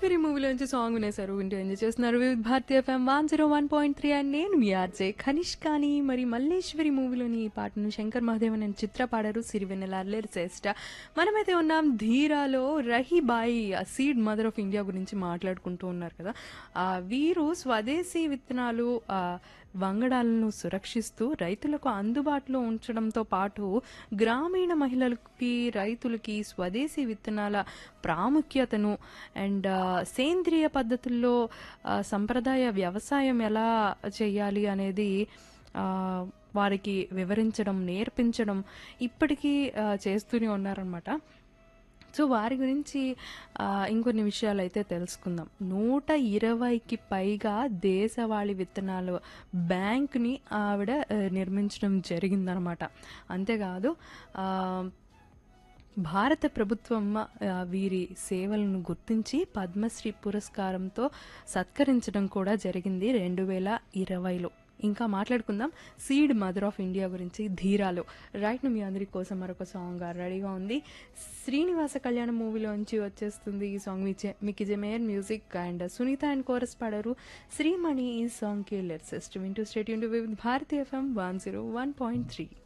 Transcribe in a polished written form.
Malleswari మూవీలోంచి song వినేశారు. వింటూ enjoy చేస్తున్నారు వివిధ భారతి ఎఫ్ఎం 101.3 అండ్ నేను మీ ఆర్జే కనిష్కాని. మరి మల్లేశ్వరి మూవీలోని ఈ పాటను శంకర్ మహాదేవన్ అని చిత్ర పాడారు. సిరివెన్నెల శ్రేష్ఠ. మనమైతే ఉన్నాం ధీరాలో. రహీబాయి సీడ్ మదర్ ఆఫ్ ఇండియా గురించి మాట్లాడుకుంటూ ఉన్నారు కదా. వీరు స్వదేశీ విత్తనాలు వంగడాలను సురక్షిస్తూ రైతులకు అందుబాటులో ఉంచడంతో పాటు గ్రామీణ మహిళలకి రైతులకి స్వదేశీ విత్తనాల ప్రాముఖ్యతను అండ్ సేంద్రియ పద్ధతుల్లో సంప్రదాయ వ్యవసాయం ఎలా చేయాలి అనేది వారికి వివరించడం, నేర్పించడం ఇప్పటికీ చేస్తూనే ఉన్నారనమాట. సో వారి గురించి ఇంకొన్ని విషయాలు అయితే తెలుసుకుందాం. 120కి పైగా దేశవాళీ విత్తనాలు బ్యాంక్ని ఆవిడ నిర్మించడం జరిగిందనమాట. అంతేకాదు భారత ప్రభుత్వం వీరి సేవలను గుర్తించి పద్మశ్రీ పురస్కారంతో సత్కరించడం కూడా జరిగింది 2020లో. ఇంకా మాట్లాడుకుందాం సీడ్ మదర్ ఆఫ్ ఇండియా గురించి ధీరాలో. రైట్, మీ అందరి కోసం మరొక సాంగ్ రెడీగా ఉంది. శ్రీనివాస కళ్యాణం మూవీలోంచి వచ్చేస్తుంది ఈ సాంగ్. మీకు జమేర్ music and Sunitha and chorus పాడారు. శ్రీమణి ఈ సాంగ్కి లిరిసిస్ట్. వింటూ state Yoon to with Bharati FM 101.3.